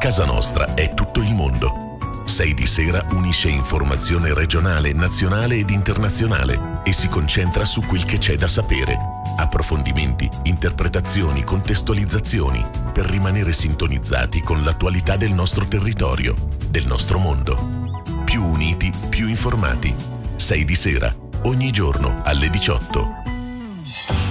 Casa nostra è tutto il mondo. 6 di sera unisce informazione regionale, nazionale ed internazionale e si concentra su quel che c'è da sapere. Approfondimenti, interpretazioni, contestualizzazioni per rimanere sintonizzati con l'attualità del nostro territorio, del nostro mondo. Più uniti, più informati. 6 di sera, ogni giorno alle 18.